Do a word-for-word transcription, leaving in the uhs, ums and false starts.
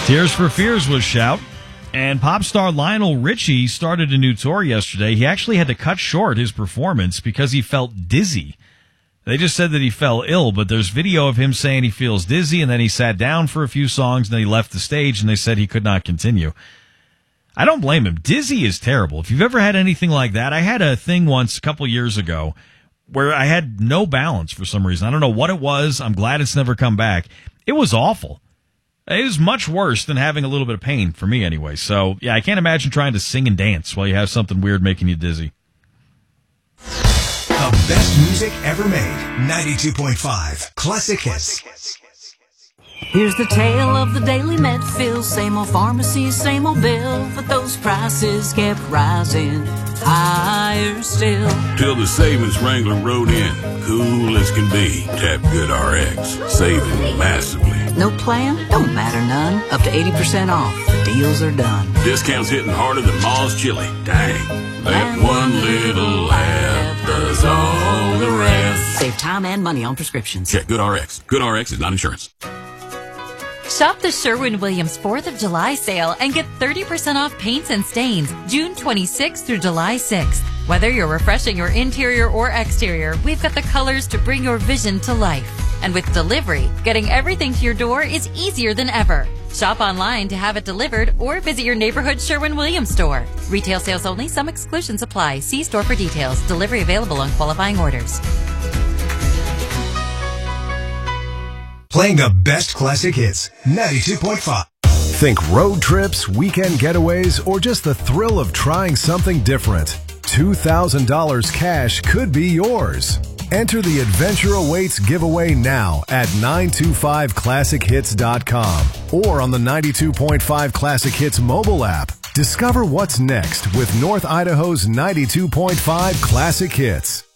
Tears for Fears was Shout. And pop star Lionel Richie started a new tour yesterday. He actually had to cut short his performance because he felt dizzy. They just said that he fell ill, but there's video of him saying he feels dizzy, and then he sat down for a few songs, and then he left the stage, and they said he could not continue. I don't blame him. Dizzy is terrible. If you've ever had anything like that, I had a thing once a couple years ago where I had no balance for some reason. I don't know what it was. I'm glad it's never come back. It was awful. It is much worse than having a little bit of pain, for me anyway. So, yeah, I can't imagine trying to sing and dance while you have something weird making you dizzy. The best music ever made. ninety-two point five Classic Hits. Here's the tale of the daily Medfield. Same old pharmacy, same old bill, but those prices kept rising higher still. Till the savings wrangler rode in, cool as can be. Tap GoodRx, saving massively. No plan? Don't matter none. Up to eighty percent off. The deals are done. Discounts hitting harder than Ma's chili. Dang. That And one little laugh does all the rest. Save time and money on prescriptions. Check GoodRx. GoodRx is not insurance. Shop the Sherwin-Williams fourth of July sale and get thirty percent off paints and stains June twenty-sixth through July sixth. Whether you're refreshing your interior or exterior, we've got the colors to bring your vision to life. And with delivery, getting everything to your door is easier than ever. Shop online to have it delivered or visit your neighborhood Sherwin-Williams store. Retail sales only. Some exclusions apply. See store for details. Delivery available on qualifying orders. Playing the best classic hits. ninety-two point five. Think road trips, weekend getaways, or just the thrill of trying something different. two thousand dollars cash could be yours. Enter the Adventure Awaits giveaway now at nine two five classic hits dot com or on the ninety-two point five Classic Hits mobile app. Discover what's next with North Idaho's ninety-two point five Classic Hits.